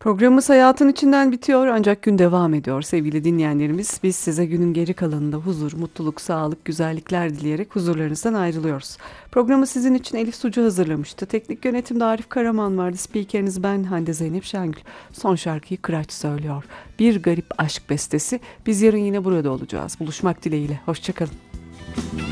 Programımız hayatın içinden bitiyor ancak gün devam ediyor sevgili dinleyenlerimiz. Biz size günün geri kalanında huzur, mutluluk, sağlık, güzellikler dileyerek huzurlarınızdan ayrılıyoruz. Programı sizin için Elif Sucu hazırlamıştı. Teknik yönetimde Arif Karaman vardı. Spikeriniz ben Hande Zeynep Şengül. Son şarkıyı Kıraç söylüyor. Bir garip aşk bestesi. Biz yarın yine burada olacağız. Buluşmak dileğiyle. Hoşçakalın.